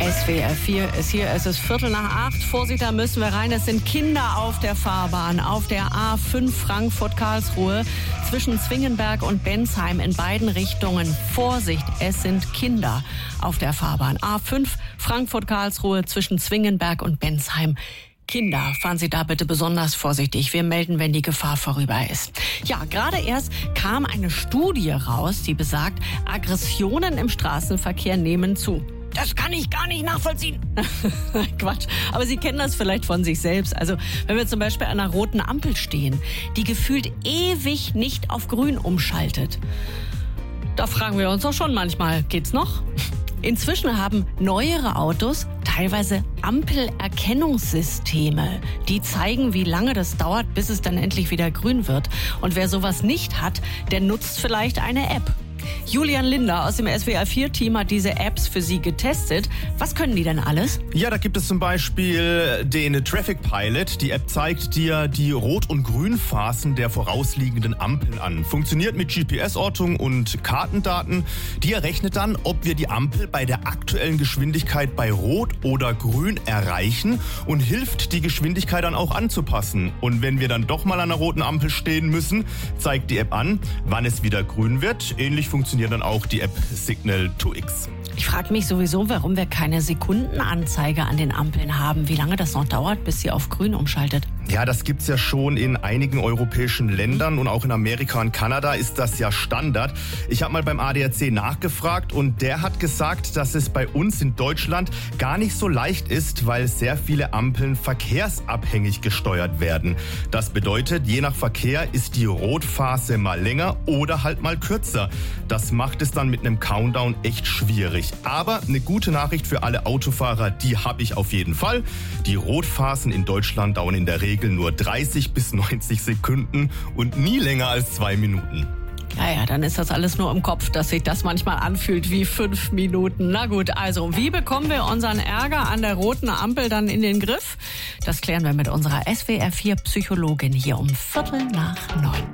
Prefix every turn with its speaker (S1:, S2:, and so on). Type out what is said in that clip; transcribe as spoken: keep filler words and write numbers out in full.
S1: S W R vier ist hier, es ist Viertel nach acht. Vorsicht, da müssen wir rein. Es sind Kinder auf der Fahrbahn. Auf der A fünf Frankfurt-Karlsruhe zwischen Zwingenberg und Bensheim in beiden Richtungen. Vorsicht, es sind Kinder auf der Fahrbahn. A fünf Frankfurt-Karlsruhe zwischen Zwingenberg und Bensheim. Kinder, fahren Sie da bitte besonders vorsichtig. Wir melden, wenn die Gefahr vorüber ist. Ja, gerade erst kam eine Studie raus, die besagt, Aggressionen im Straßenverkehr nehmen zu. Das kann ich gar nicht nachvollziehen. Quatsch. Aber Sie kennen das vielleicht von sich selbst. Also, wenn wir zum Beispiel an einer roten Ampel stehen, die gefühlt ewig nicht auf grün umschaltet. Da fragen wir uns doch schon manchmal, geht's noch? Inzwischen haben neuere Autos teilweise Ampelerkennungssysteme. Die zeigen, wie lange das dauert, bis es dann endlich wieder grün wird. Und wer sowas nicht hat, der nutzt vielleicht eine App. Julian Linder aus dem S W R vier Team hat diese Apps für Sie getestet. Was können die denn alles?
S2: Ja, da gibt es zum Beispiel den Traffic Pilot. Die App zeigt dir die Rot- und Grünphasen der vorausliegenden Ampeln an. Funktioniert mit G P S-Ortung und Kartendaten. Die errechnet dann, ob wir die Ampel bei der aktuellen Geschwindigkeit bei Rot oder Grün erreichen und hilft, die Geschwindigkeit dann auch anzupassen. Und wenn wir dann doch mal an einer roten Ampel stehen müssen, zeigt die App an, wann es wieder grün wird. Ähnlich funktioniert dann auch die App Signal zwei X.
S1: Ich frage mich sowieso, warum wir keine Sekundenanzeige an den Ampeln haben. Wie lange das noch dauert, bis sie auf grün umschaltet.
S2: Ja, das gibt's ja schon in einigen europäischen Ländern und auch in Amerika und Kanada ist das ja Standard. Ich habe mal beim A D A C nachgefragt und der hat gesagt, dass es bei uns in Deutschland gar nicht so leicht ist, weil sehr viele Ampeln verkehrsabhängig gesteuert werden. Das bedeutet, je nach Verkehr ist die Rotphase mal länger oder halt mal kürzer. Das macht es dann mit einem Countdown echt schwierig. Aber eine gute Nachricht für alle Autofahrer, die habe ich auf jeden Fall. Die Rotphasen in Deutschland dauern in der Regel nur dreißig bis neunzig Sekunden und nie länger als zwei Minuten.
S1: Ja, ja, dann ist das alles nur im Kopf, dass sich das manchmal anfühlt wie fünf Minuten. Na gut, also wie bekommen wir unseren Ärger an der roten Ampel dann in den Griff? Das klären wir mit unserer S W R vier Psychologin hier um Viertel nach neun.